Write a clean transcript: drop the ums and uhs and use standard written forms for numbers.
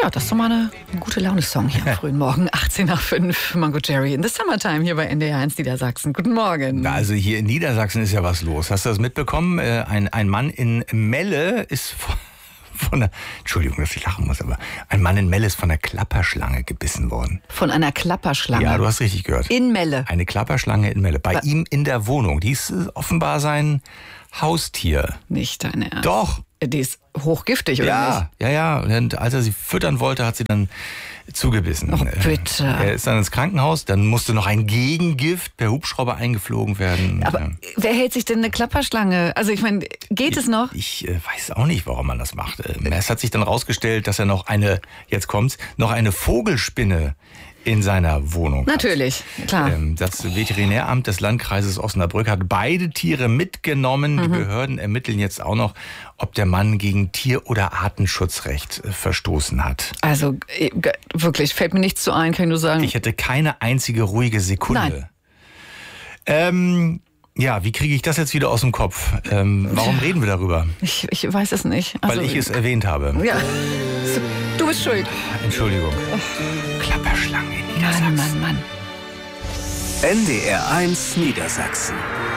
Ja, das ist doch mal eine gute Laune-Song hier am frühen Morgen. 18 nach 5, Mango Jerry in the Summertime hier bei NDR 1 Niedersachsen. Guten Morgen. Na, also hier in Niedersachsen ist ja was los. Hast du das mitbekommen? Ein Mann in Melle ist von der, Entschuldigung, dass ich lachen muss, aber ein Mann in Melle ist von einer Klapperschlange gebissen worden. Von einer Klapperschlange? Ja, du hast richtig gehört. In Melle? Eine Klapperschlange in Melle. Bei ihm in der Wohnung. Die ist offenbar sein Haustier. Nicht dein Ernst? Doch. Die ist hochgiftig, oder nicht? Ja. Und als er sie füttern wollte, hat sie dann zugebissen. Oh, bitte. Er ist dann ins Krankenhaus, dann musste noch ein Gegengift per Hubschrauber eingeflogen werden. Aber wer hält sich denn eine Klapperschlange? Also ich meine, geht es noch? Ich weiß auch nicht, warum man das macht. Es hat sich dann rausgestellt, dass er noch jetzt kommt's, noch eine Vogelspinne in seiner Wohnung Natürlich, hat. klar. Das Veterinäramt des Landkreises Osnabrück hat beide Tiere mitgenommen. Die Behörden ermitteln jetzt auch noch, ob der Mann gegen Tier- oder Artenschutzrecht verstoßen hat. Also wirklich, fällt mir nichts zu ein, kann ich nur sagen. Ich hätte keine einzige ruhige Sekunde. Nein. Ja, wie kriege ich das jetzt wieder aus dem Kopf? Warum reden wir darüber? Ich weiß es nicht. Also, Weil ich es erwähnt habe. Ja, du bist schuld. Entschuldigung. Klapperschlange in Niedersachsen. Mann. NDR 1 Niedersachsen.